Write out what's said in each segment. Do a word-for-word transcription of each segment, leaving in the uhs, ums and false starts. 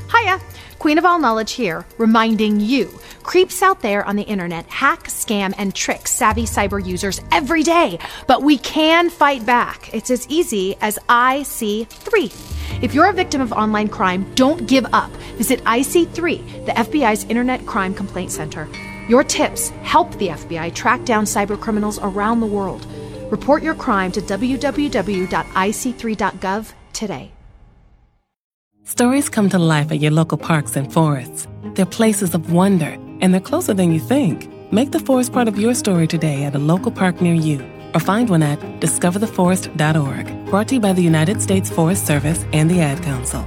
Hiya! Queen of All Knowledge here, reminding you, creeps out there on the internet hack, scam, and trick savvy cyber users every day. But we can fight back. It's as easy as I C three. If you're a victim of online crime, don't give up. Visit I C three, the F B I's Internet Crime Complaint Center. Your tips help the F B I track down cyber criminals around the world. Report your crime to w w w dot i c three dot gov today. Stories come to life at your local parks and forests. They're places of wonder, and they're closer than you think. Make the forest part of your story today at a local park near you, or find one at discover the forest dot org. Brought to you by the United States Forest Service and the Ad Council.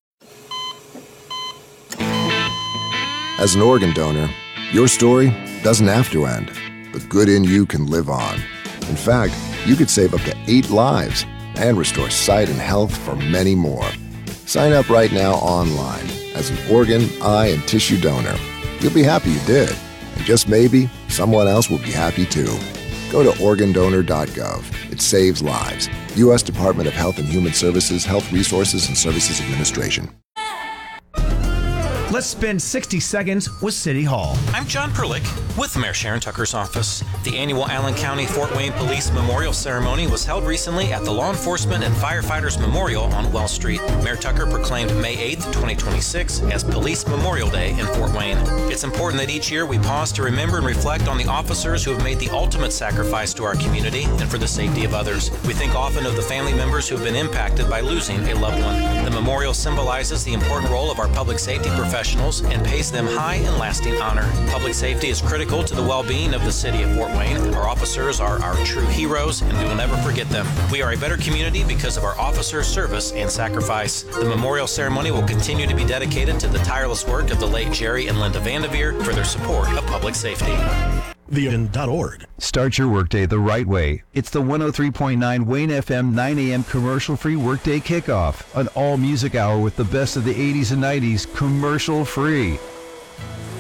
As an organ donor, your story doesn't have to end. The good in you can live on. In fact, you could save up to eight lives and restore sight and health for many more. Sign up right now online as an organ, eye, and tissue donor. You'll be happy you did, and just maybe someone else will be happy too. Go to organ donor dot gov. It saves lives. U S Department of Health and Human Services, Health Resources and Services Administration. Let's spend sixty seconds with City Hall. I'm John Perlick with Mayor Sharon Tucker's office. The annual Allen County Fort Wayne Police Memorial Ceremony was held recently at the Law Enforcement and Firefighters Memorial on Wells Street. Mayor Tucker proclaimed May eighth, twenty twenty-six as Police Memorial Day in Fort Wayne. It's important that each year we pause to remember and reflect on the officers who have made the ultimate sacrifice to our community and for the safety of others. We think often of the family members who have been impacted by losing a loved one. The memorial symbolizes the important role of our public safety professionals and pays them high and lasting honor. Public safety is critical to the well-being of the city of Fort Wayne. Our officers are our true heroes, and we will never forget them. We are a better community because of our officers' service and sacrifice. The memorial ceremony will continue to be dedicated to the tireless work of the late Jerry and Linda Vanderveer for their support of public safety. the n dot org. Start your workday the right way. It's the one oh three point nine Wayne F M nine a.m. commercial-free workday kickoff. An all-music hour with the best of the eighties and nineties, commercial-free.